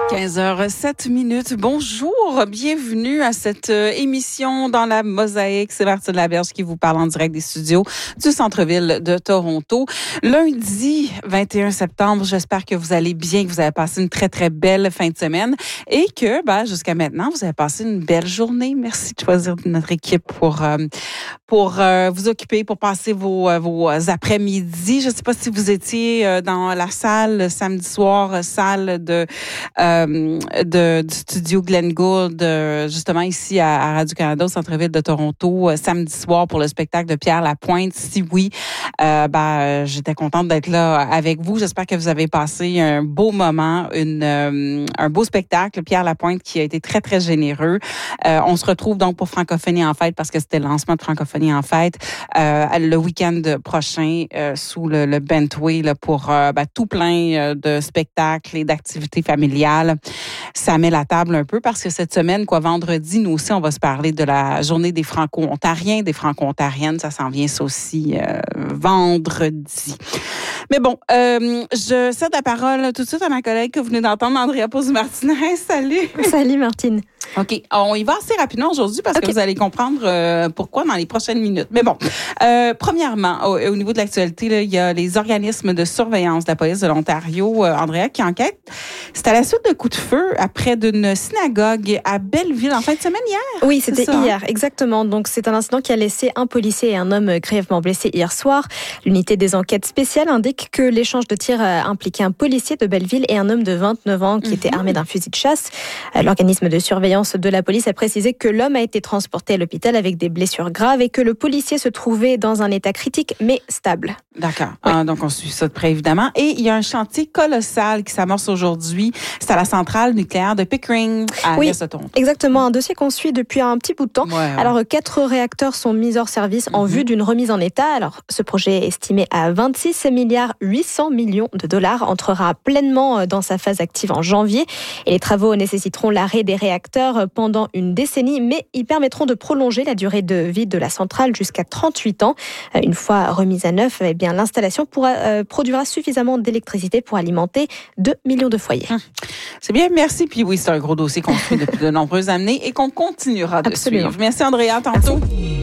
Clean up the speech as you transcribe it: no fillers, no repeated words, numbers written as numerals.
15h07. Bonjour, bienvenue à cette émission dans la Mosaïque. C'est Martine Laberge qui vous parle en direct des studios du centre-ville de Toronto. Lundi 21 septembre, j'espère que vous allez bien, que vous avez passé une très, très belle fin de semaine et que jusqu'à maintenant, vous avez passé une belle journée. Merci de choisir notre équipe pour vous occuper, pour passer vos après-midi. Je ne sais pas si vous étiez dans la salle samedi soir, salle du studio Glenn Gould, justement ici à Radio-Canada, au centre-ville de Toronto, samedi soir pour le spectacle de Pierre Lapointe. Si oui, j'étais contente d'être là avec vous. J'espère que vous avez passé un beau moment, un beau spectacle. Pierre Lapointe qui a été très, très généreux. On se retrouve donc pour Francophonie en fête parce que c'était le lancement de Francophonie en fête le week-end prochain sous le Bentway là, pour tout plein de spectacles et d'activités familiales. Ça met la table un peu parce que cette semaine, vendredi, nous aussi, on va se parler de la journée des Franco-Ontariens, des Franco-Ontariennes. Ça s'en vient, ça aussi, vendredi. Mais bon, je cède la parole tout de suite à ma collègue que vous venez d'entendre, Andrea Pozzi-Martinez. Salut! Salut, Martine. OK. On y va assez rapidement aujourd'hui parce que vous allez comprendre pourquoi dans les prochaines minutes. Mais bon, premièrement, au niveau de l'actualité, là, il y a les organismes de surveillance de la police de l'Ontario, Andrea, qui enquêtent. C'est à la suite de coups de feu près d'une synagogue à Belleville en fin de semaine hier. Oui, c'était hier, exactement. Donc, c'est un incident qui a laissé un policier et un homme grièvement blessés hier soir. L'unité des enquêtes spéciales indique que l'échange de tirs a impliqué un policier de Belleville et un homme de 29 ans qui était armé d'un fusil de chasse. L'organisme de surveillance de la police a précisé que l'homme a été transporté à l'hôpital avec des blessures graves et que le policier se trouvait dans un état critique mais stable. D'accord. Oui. Donc, on suit ça de près, évidemment. Et il y a un chantier colossal qui s'amorce aujourd'hui. C'est à la centrale nucléaire de Pickering, à l'est de Toronto. Exactement. Un dossier qu'on suit depuis un petit bout de temps. Ouais. Alors, 4 réacteurs sont mis hors service en vue d'une remise en état. Alors, ce projet est estimé à 26 milliards 800 millions de dollars, entrera pleinement dans sa phase active en janvier. Et les travaux nécessiteront l'arrêt des réacteurs pendant une décennie, mais ils permettront de prolonger la durée de vie de la centrale jusqu'à 38 ans. Une fois remise à neuf, l'installation produira suffisamment d'électricité pour alimenter 2 millions de foyers. C'est bien, merci. Puis oui, c'est un gros dossier qu'on suit depuis de nombreuses années et qu'on continuera de suivre. Merci Andrea, tantôt. Merci.